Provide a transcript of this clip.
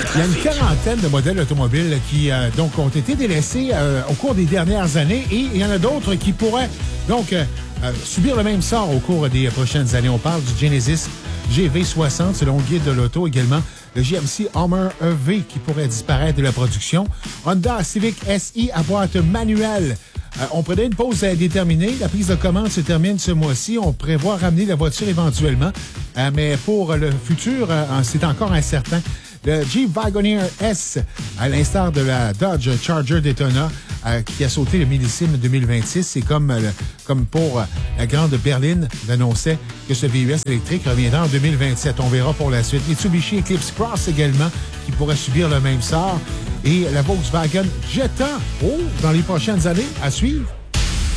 Il y a une quarantaine de modèles automobiles qui donc ont été délaissés au cours des dernières années et il y en a d'autres qui pourraient donc subir le même sort au cours des prochaines années. On parle du Genesis GV60 selon Guide de l'auto, également le GMC Hummer EV qui pourrait disparaître de la production, Honda Civic SI à boîte manuelle. On prenait une pause déterminée. La prise de commande se termine ce mois-ci. On prévoit ramener la voiture éventuellement. Mais pour le futur, c'est encore incertain. Le Jeep Wagoneer S, à l'instar de la Dodge Charger Daytona, qui a sauté le millésime 2026, c'est comme pour la grande berline d'annonçait que ce VUS électrique reviendra en 2027. On verra pour la suite. Mitsubishi Eclipse Cross également, qui pourrait subir le même sort. Et la Volkswagen Jetta, dans les prochaines années, à suivre.